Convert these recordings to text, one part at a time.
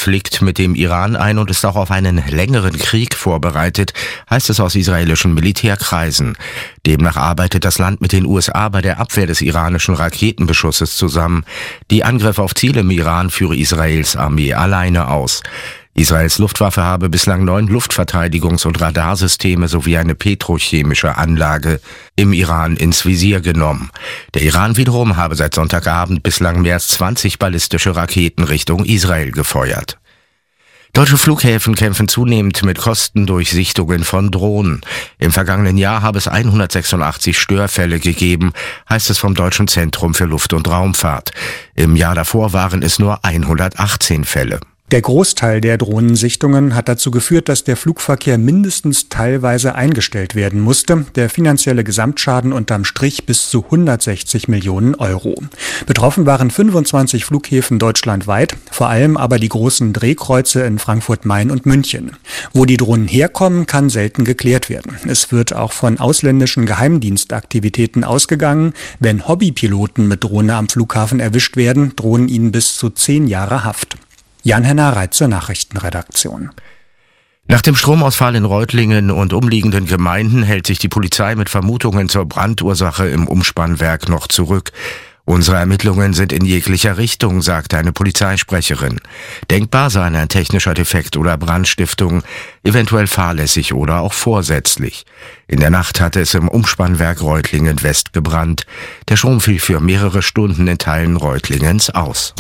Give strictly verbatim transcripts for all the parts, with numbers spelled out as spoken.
Konflikt mit dem Iran ein und ist auch auf einen längeren Krieg vorbereitet, heißt es aus israelischen Militärkreisen. Demnach arbeitet das Land mit den U S A bei der Abwehr des iranischen Raketenbeschusses zusammen. Die Angriffe auf Ziele im Iran führe Israels Armee alleine aus. Israels Luftwaffe habe bislang neun Luftverteidigungs- und Radarsysteme sowie eine petrochemische Anlage im Iran ins Visier genommen. Der Iran wiederum habe seit Sonntagabend bislang mehr als zwanzig ballistische Raketen Richtung Israel gefeuert. Deutsche Flughäfen kämpfen zunehmend mit Kostendurchsichtungen von Drohnen. Im vergangenen Jahr habe es hundertsechsundachtzig Störfälle gegeben, heißt es vom Deutschen Zentrum für Luft- und Raumfahrt. Im Jahr davor waren es nur hundertachtzehn Fälle. Der Großteil der Drohnensichtungen hat dazu geführt, dass der Flugverkehr mindestens teilweise eingestellt werden musste. Der finanzielle Gesamtschaden unterm Strich bis zu hundertsechzig Millionen Euro. Betroffen waren fünfundzwanzig Flughäfen deutschlandweit, vor allem aber die großen Drehkreuze in Frankfurt, Main und München. Wo die Drohnen herkommen, kann selten geklärt werden. Es wird auch von ausländischen Geheimdienstaktivitäten ausgegangen. Wenn Hobbypiloten mit Drohne am Flughafen erwischt werden, drohen ihnen bis zu zehn Jahre Haft. Jan-Henner Reit zur Nachrichtenredaktion. Nach dem Stromausfall in Reutlingen und umliegenden Gemeinden hält sich die Polizei mit Vermutungen zur Brandursache im Umspannwerk noch zurück. Unsere Ermittlungen sind in jeglicher Richtung, sagte eine Polizeisprecherin. Denkbar sei ein technischer Defekt oder Brandstiftung, eventuell fahrlässig oder auch vorsätzlich. In der Nacht hatte es im Umspannwerk Reutlingen West gebrannt. Der Strom fiel für mehrere Stunden in Teilen Reutlingens aus.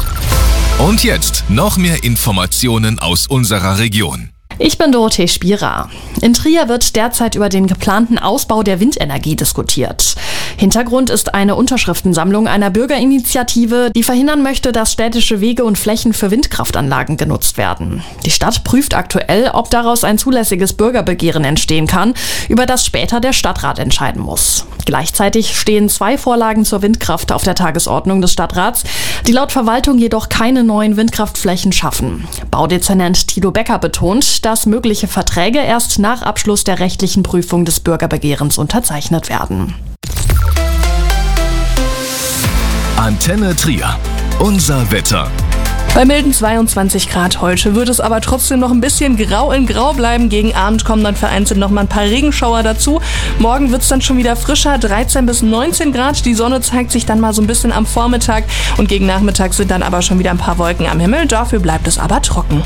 Und jetzt noch mehr Informationen aus unserer Region. Ich bin Dorothee Spierer. In Trier wird derzeit über den geplanten Ausbau der Windenergie diskutiert. Hintergrund ist eine Unterschriftensammlung einer Bürgerinitiative, die verhindern möchte, dass städtische Wege und Flächen für Windkraftanlagen genutzt werden. Die Stadt prüft aktuell, ob daraus ein zulässiges Bürgerbegehren entstehen kann, über das später der Stadtrat entscheiden muss. Gleichzeitig stehen zwei Vorlagen zur Windkraft auf der Tagesordnung des Stadtrats, die laut Verwaltung jedoch keine neuen Windkraftflächen schaffen. Baudezernent Tilo Becker betont, dass mögliche Verträge erst nach Abschluss der rechtlichen Prüfung des Bürgerbegehrens unterzeichnet werden. Antenne Trier. Unser Wetter. Bei milden zweiundzwanzig Grad heute wird es aber trotzdem noch ein bisschen grau in grau bleiben. Gegen Abend kommen dann vereinzelt noch mal ein paar Regenschauer dazu. Morgen wird es dann schon wieder frischer, dreizehn bis neunzehn Grad. Die Sonne zeigt sich dann mal so ein bisschen am Vormittag und gegen Nachmittag sind dann aber schon wieder ein paar Wolken am Himmel. Dafür bleibt es aber trocken.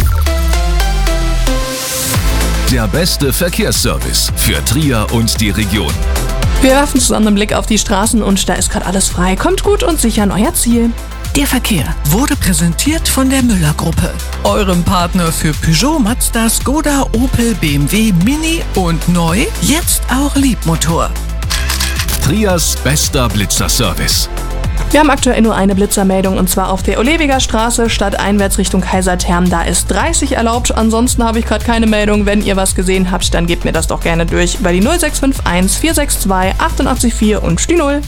Der beste Verkehrsservice für Trier und die Region. Wir werfen zusammen einen Blick auf die Straßen und da ist gerade alles frei. Kommt gut und sicher an euer Ziel. Der Verkehr wurde präsentiert von der Müller-Gruppe, eurem Partner für Peugeot, Mazda, Skoda, Opel, B M W, Mini und neu, jetzt auch Liebmotor. Triers bester Blitzerservice. Wir haben aktuell nur eine Blitzermeldung und zwar auf der Olewiger Straße, stadteinwärts Richtung Kaisertherm. Da ist dreißig erlaubt. Ansonsten habe ich gerade keine Meldung. Wenn ihr was gesehen habt, dann gebt mir das doch gerne durch über die null sechs fünf eins vier sechs zwei acht vier und die null.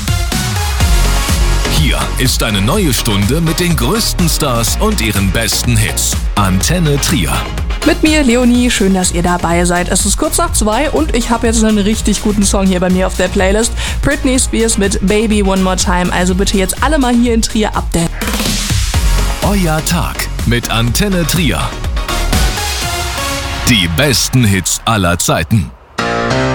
Hier ist eine neue Stunde mit den größten Stars und ihren besten Hits. Antenne Trier. Mit mir, Leonie, schön, dass ihr dabei seid. Es ist kurz nach zwei und ich habe jetzt einen richtig guten Song hier bei mir auf der Playlist. Britney Spears mit Baby One More Time. Also bitte jetzt alle mal hier in Trier updaten. Euer Tag mit Antenne Trier. Die besten Hits aller Zeiten.